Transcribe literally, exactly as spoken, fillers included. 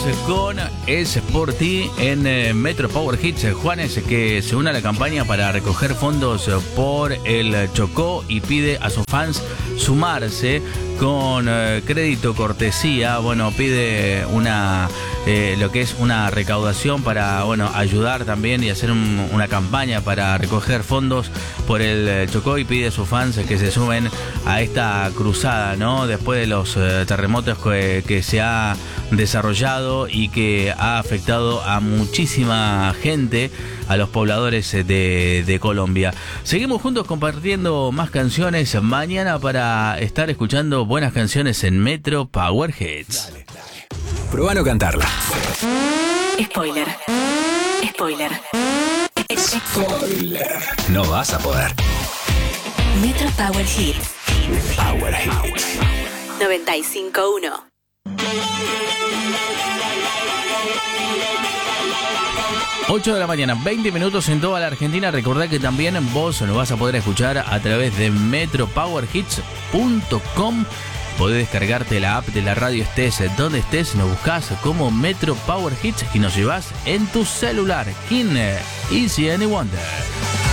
con Es por ti en eh, Metro Power Hits. Juanes, que se une a la campaña para recoger fondos por el Chocó y pide a sus fans sumarse con eh, crédito cortesía. Bueno, pide una eh, lo que es una recaudación para, bueno, ayudar también y hacer un, una campaña para recoger fondos por el Chocó, y pide a sus fans que se sumen a esta cruzada, ¿no? Después de los eh, terremotos que, que se ha desarrollado y que ha afectado a muchísima gente, a los pobladores de, de Colombia. Seguimos juntos compartiendo más canciones mañana para estar escuchando buenas canciones en Metro Power Hits. Dale, dale. Probá no cantarla. Spoiler. Spoiler. Spoiler. No vas a poder. Metro Power Hits. Power Hits. noventa y cinco punto uno. ocho de la mañana, veinte minutos en toda la Argentina. Recordá que también vos nos vas a poder escuchar a través de metro power hits punto com. Podés descargarte la app de la radio, estés donde estés, nos buscás como Metro Power Hits y nos llevas en tu celular. Kin, Easy and Wonder.